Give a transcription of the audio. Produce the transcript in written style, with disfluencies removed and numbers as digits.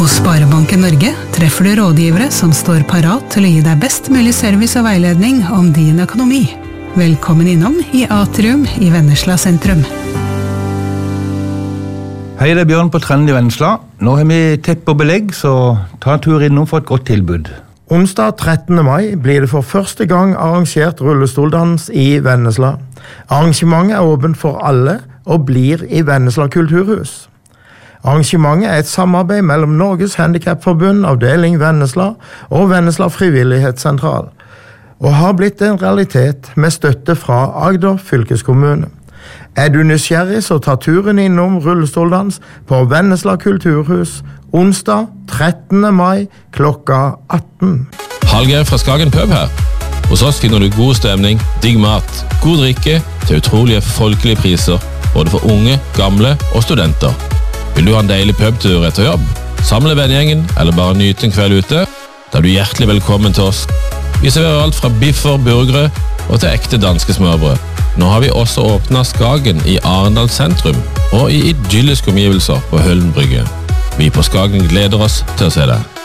Hos Sparebanken Norge treffer du rådgivere som står parat til å gi deg best mulig service og veiledning om din økonomi. Velkommen innom i Atrium i Vennesla sentrum. Hei, det Bjørn på Trend i Vennesla. Nå har vi teppe og belegg, så ta en tur innom for et godt tilbud. Onsdag 13. mai blir det for første gang arrangert rullestoldans i Vennesla. Arrangementet er åpent for alle og blir i Vennesla kulturhus. Arrangementet er et samarbeid mellom Norges Handicapforbund, avdeling Vennesla og Vennesla Frivillighetssentral, og har blitt en realitet med støtte fra Agder fylkeskommune. Er du nysgjerrig, så ta turen innom rullestoldans på Vennesla kulturhus onsdag 13. mai klokka 18. Hallgeir fra Skagen pub her. Hos oss finner du god stemning, digg mat, god drikke til utrolige folkelige priser, både for unge, gamle og studenter. Vil du ha en deilig pubtur etter jobb? Samle vennegjengen eller bare nyte en kveld ute? Da er du hjertelig velkommen til oss. Vi serverer alt fra biffer, burgere og til ekte danske smørbrød. Nå har vi også åpnet Skagen i Arendal sentrum og i idylliske omgivelser på Høllen brygge. Vi på Skagen gleder oss til å se deg.